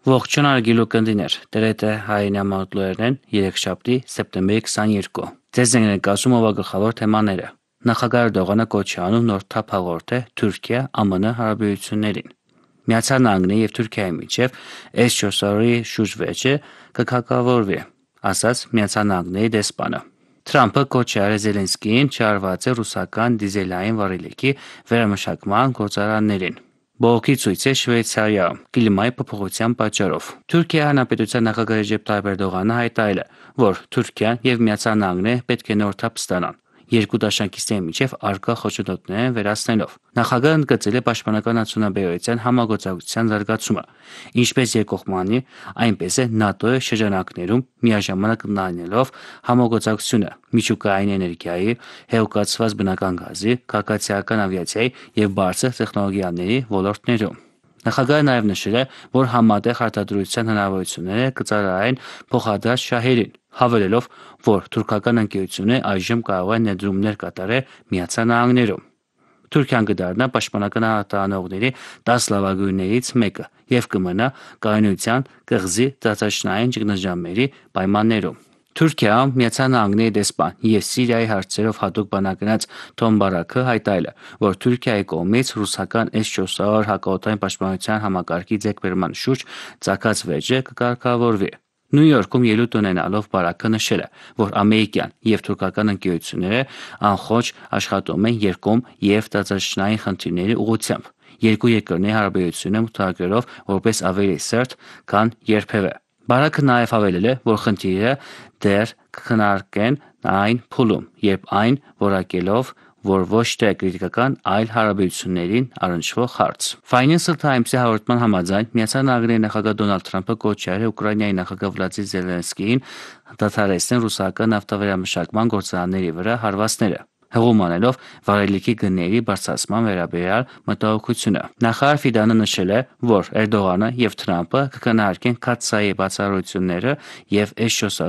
Ողջույն արգելու կնդիներ, դերետ է հայինամատլուերն երեքշաբթի սեպտեմբերի 22։ Ձեզ ենք ներկայացում գլխավոր թեմաները։ Նախագահ Էրդողանը կոչ է անում նոր թափ հաղորդել Թուրքիա-ԱՄՆ հարաբերություններին։ Միացյալ Նահանգների եւ Թուրքիայի միջև S-400-ի շուրջ վեճը կկարգավորվի, ասաց Միացյալ Նահանգների դեսպանը։ Թրամփը կոչ է արել Զելենսկիին չարված է ռուսական դիզելային վառելիքի վերամշակման գործարաններին։ Բողոքի ցույց է Շվեյցարիայում կլիմայի փոփոխության պատճառով։ Թուրքիայի հանրապետության նախագահ Ռեջեփ Թայիփ Էրդողանը հայտարարել է, որ Թուրքիան եւ Միացյալ Նահանգները պետք է նոր թափ ստանան, երկու դաշնակիցների միջև առկա խոչընդոտները վերացնելով։ Նախագահը ընդգծել է պաշտպանական արդյունաբերության համագործակցության զարգացումը, ինչպես երկկողմանի, այնպես էլ ՆԱՏՕ-ի շրջանակներում միաժամանակ ընդլայնելով համագործակցությունը միջուկային էներգիայի, հեղուկացված բնական գազի, քաղաքացիական ավիացիայի եւ բարձր տեխնոլոգիաների ոլորտներում։ Նախագահը նաև նշել է, որ համատեղ արտադրության հնարավորությունները կծառայեն փոխադրած շահերին, հավելելով, որ թուրքական ընկերությունները այժմ կարող են ներդրումներ կատարել Միացյալ Նահանգներում։ Թուրքիան կդառնա պաշտպանական արտահանողների 10 լավագույններից մեկը եւ կմնա կայունության կղզի տարածաշրջանային ճգնաժամերի պայմաններում։ Թուրքիայում Միացյալ Նահանգների դեսպան եւ Սիրիայի հարցերով հատուկ բանականաց Թոմ Բարաքը հայտարարել է, որ Թուրքիայի կողմից ռուսական S-400 հակաօդային պաշտպանության համակարգի ձեռքբերման շուրջ ծագած վեճը կկարգավորվի։ Նյու Յորքում ելույթ ունենալով Բարաքը նշել է, որ ամերիկյան եւ թուրքական ընկերությունները անխոչ աշխատում են երկկողմ եւ տարածաշրջանային խնդիրների ուղղությամբ, երկու երկրների հարաբերությունները մտահոգելով որպես ավելի սերտ, քան երբևէ։ Բարաքը նաև հավելել է, որ խնդիրը դեռ կքննարկեն այն փուլում, երբ այն որակելով, որ ոչ թե կրիտիկական, այլ հարաբերություններին առնչվող հարց։ Financial Times-ի հաղորդման համաձայն Միացյալ Նահանգների նախագահ Դոնալդ Թրամփը կոչ է արել Ուկրաինայի նախագահ Վլադիմիր Զելենսկիին դադարեցնել ռուսական նավթավերամշակման գործարանների վրա հարվածները, հղում անելով վառելիքի գների բարձրացման վերաբերյալ մտահոգությունը։ Նախարար Ֆիդանը նշել է, որ Էրդողանը եւ Թրամփը կքննարկեն Քաթսայի բացառությունները եւ S-400